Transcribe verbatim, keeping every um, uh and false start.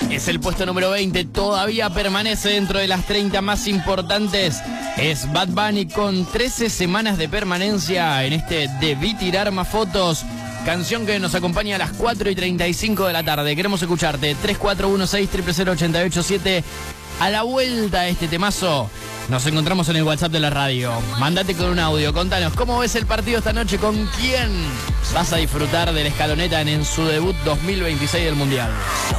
Es el puesto número veinte, todavía permanece dentro de las treinta más importantes. Es Bad Bunny con trece semanas de permanencia en este Debí tirar más fotos. Canción que nos acompaña a las cuatro y treinta y cinco de la tarde. Queremos escucharte. tres cuatro uno seis, cero cero cero, ocho ocho siete. A la vuelta de este temazo, nos encontramos en el WhatsApp de la radio. Mándate con un audio. Contanos, ¿cómo ves el partido esta noche? ¿Con quién vas a disfrutar de la escaloneta en, en su debut dos mil veintiséis del Mundial?